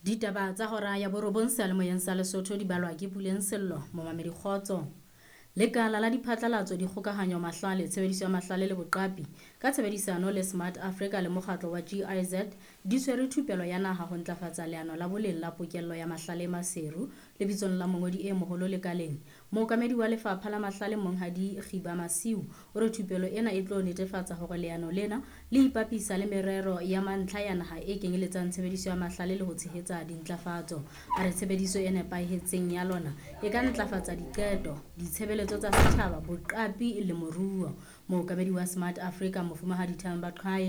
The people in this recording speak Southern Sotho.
Ditaba tsa hora ya borobong seyalemoyeng sa Lesotho di balwa ke Puleng Sello, momamedi Kgotso. Lekala la diphatlalatso dikgokahanyo mahlale tshebediso ya mahlale le boqapi ka tshebedisano le Smart Africa le mokgatlo wa GIZ di tshwere thupelo ya naha ho ntlafatsa leano la boleng la pokello ya mahlale maseru lebitsong la mongodi e moholo lekaleng. Mookamedi wa lefapha la mahlale Monghadi Khiba Masiu o re thupelo ena e tlo netefatsa hore leano lena le ipapisa le merero ya mantlha ya naha e kenyeletsang tshebediso ya mahlale le ho tshehetsa dintlafatso. A re tshebediso e nepahetseng ya lona e ka ntlafatsa diqeto, ditshebeletso tsa setjhaba, boqapi le moruo. Mookamedi wa Smart Africa Mofumahadi Themba Qhayi